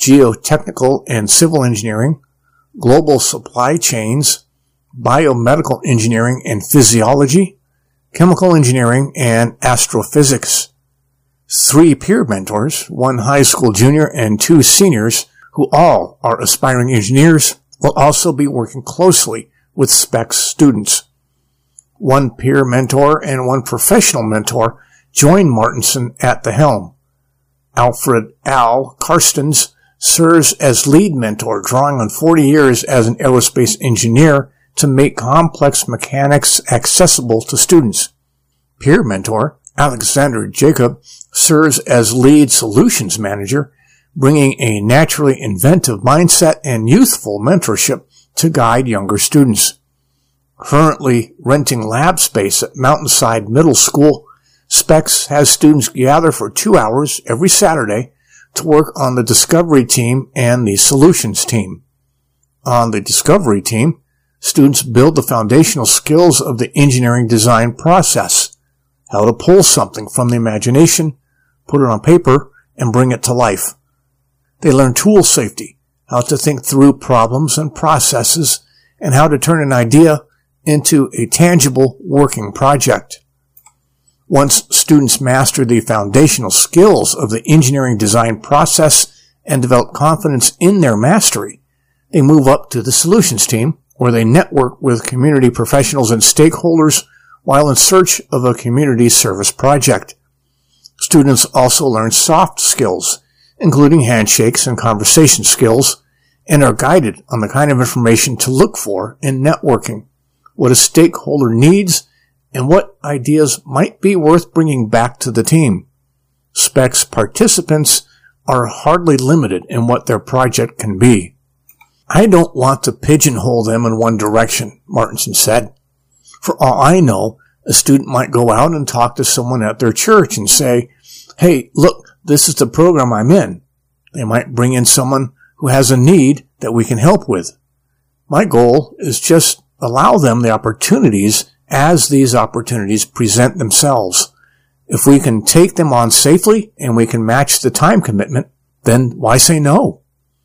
geotechnical and civil engineering, global supply chains, biomedical engineering and physiology, chemical engineering, and astrophysics. 3 peer mentors, 1 high school junior and 2 seniors, who all are aspiring engineers, will also be working closely with SPEX students. 1 peer mentor and 1 professional mentor join Martinson at the helm. Alfred Al Karstens serves as lead mentor, drawing on 40 years as an aerospace engineer to make complex mechanics accessible to students. Peer mentor Alexander Jacob serves as lead solutions manager, bringing a naturally inventive mindset and youthful mentorship to guide younger students. Currently renting lab space at Mountainside Middle School, SPEX has students gather for 2 hours every Saturday to work on the discovery team and the solutions team. On the discovery team, students build the foundational skills of the engineering design process, how to pull something from the imagination, put it on paper, and bring it to life. They learn tool safety, how to think through problems and processes, and how to turn an idea into a tangible working project. Once students master the foundational skills of the engineering design process and develop confidence in their mastery, they move up to the solutions team, where they network with community professionals and stakeholders while in search of a community service project. Students also learn soft skills, including handshakes and conversation skills, and are guided on the kind of information to look for in networking, what a stakeholder needs, and what ideas might be worth bringing back to the team. SPEX participants are hardly limited in what their project can be. I don't want to pigeonhole them in one direction, Martinson said. For all I know, a student might go out and talk to someone at their church and say, "Hey, look, this is the program I'm in." They might bring in someone who has a need that we can help with. My goal is just allow them the opportunities as these opportunities present themselves. If we can take them on safely and we can match the time commitment, then why say no?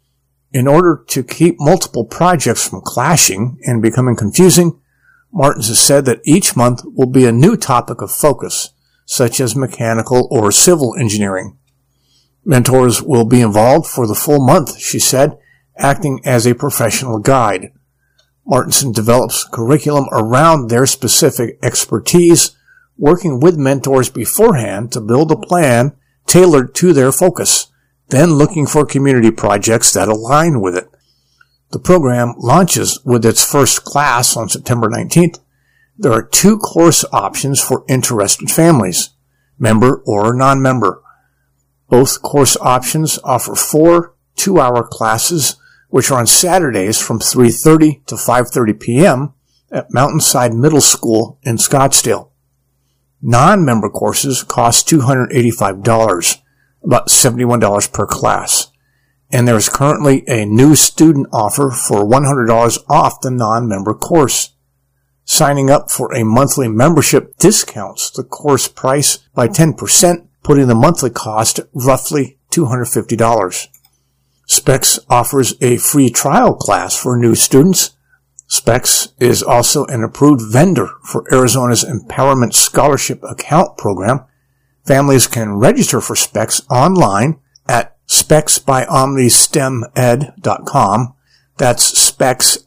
In order to keep multiple projects from clashing and becoming confusing, Martins has said that each month will be a new topic of focus, such as mechanical or civil engineering. Mentors will be involved for the full month, she said, acting as a professional guide. Martinson develops curriculum around their specific expertise, working with mentors beforehand to build a plan tailored to their focus, then looking for community projects that align with it. The program launches with its first class on September 19th. There are 2 course options for interested families, member or non-member. Both course options offer 4 2-hour classes, which are on Saturdays from 3:30 to 5:30 p.m. at Mountainside Middle School in Scottsdale. Non-member courses cost $285, about $71 per class. And there is currently a new student offer for $100 off the non-member course. Signing up for a monthly membership discounts the course price by 10%, putting the monthly cost at roughly $250. SPEX offers a free trial class for new students. SPEX is also an approved vendor for Arizona's Empowerment Scholarship Account Program. Families can register for SPEX online at spexbyomnistemed.com. That's SPEX,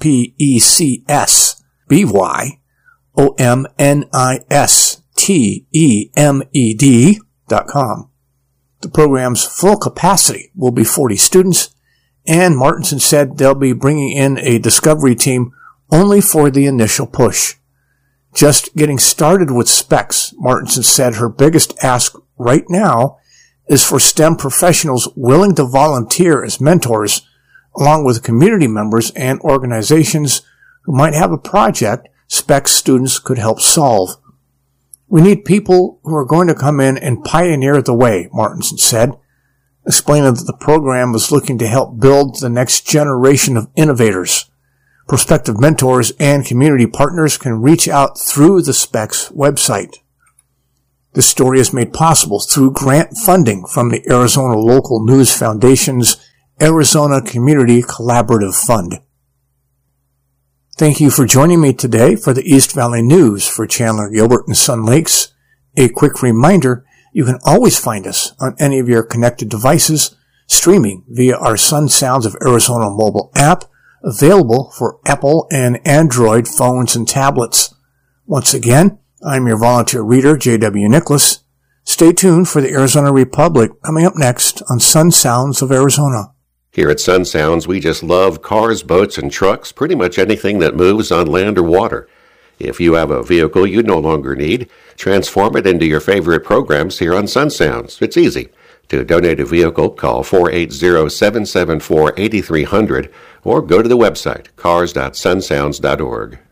SPECSBYOMNISTEMED.com. The program's full capacity will be 40 students, and Martinson said they'll be bringing in a discovery team only for the initial push. Just getting started with SPEX, Martinson said her biggest ask right now is for STEM professionals willing to volunteer as mentors, along with community members and organizations who might have a project SPEX students could help solve. We need people who are going to come in and pioneer the way, Martinson said, explaining that the program is looking to help build the next generation of innovators. Prospective mentors and community partners can reach out through the SPEX website. This story is made possible through grant funding from the Arizona Local News Foundation's Arizona Community Collaborative Fund. Thank you for joining me today for the East Valley News for Chandler, Gilbert, and Sun Lakes. A quick reminder, you can always find us on any of your connected devices, streaming via our Sun Sounds of Arizona mobile app, available for Apple and Android phones and tablets. Once again, I'm your volunteer reader, J.W. Nicholas. Stay tuned for the Arizona Republic coming up next on Sun Sounds of Arizona. Here at Sun Sounds, we just love cars, boats, and trucks, pretty much anything that moves on land or water. If you have a vehicle you no longer need, transform it into your favorite programs here on Sun Sounds. It's easy. To donate a vehicle, call 480-774-8300 or go to the website cars.sunsounds.org.